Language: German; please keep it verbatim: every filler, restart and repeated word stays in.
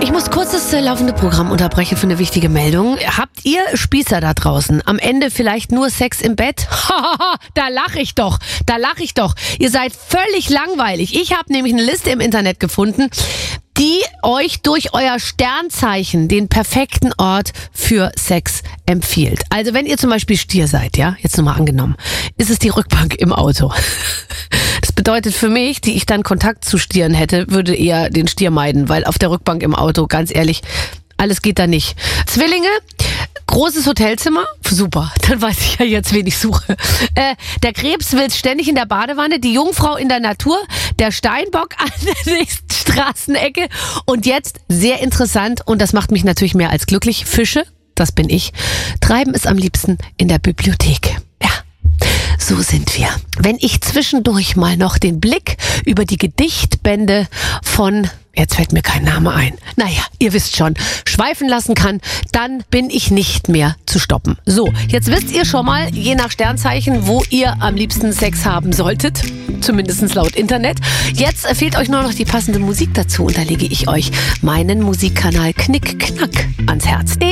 Ich muss kurz das äh, laufende Programm unterbrechen für eine wichtige Meldung. Habt ihr Spießer da draußen am Ende vielleicht nur Sex im Bett? Hahaha, da lache ich doch, da lache ich doch. Ihr seid völlig langweilig. Ich habe nämlich eine Liste im Internet gefunden, die euch durch euer Sternzeichen den perfekten Ort für Sex empfiehlt. Also wenn ihr zum Beispiel Stier seid, ja, jetzt nur mal angenommen, ist es die Rückbank im Auto. Das bedeutet für mich, die ich dann Kontakt zu Stieren hätte, würde eher den Stier meiden, weil auf der Rückbank im Auto, ganz ehrlich, alles geht da nicht. Zwillinge, großes Hotelzimmer, super, dann weiß ich ja jetzt, wen ich suche. Äh, der Krebs will ständig in der Badewanne, die Jungfrau in der Natur, der Steinbock an der nächsten Straßenecke und jetzt, sehr interessant, und das macht mich natürlich mehr als glücklich, Fische, das bin ich, treiben es am liebsten in der Bibliothek. Ja. So sind wir. Wenn ich zwischendurch mal noch den Blick über die Gedichtbände von, jetzt fällt mir kein Name ein, naja, ihr wisst schon, schweifen lassen kann, dann bin ich nicht mehr zu stoppen. So, jetzt wisst ihr schon mal, je nach Sternzeichen, wo ihr am liebsten Sex haben solltet, zumindest laut Internet. Jetzt fehlt euch nur noch die passende Musik dazu und da lege ich euch meinen Musikkanal Knick Knack ans Herz.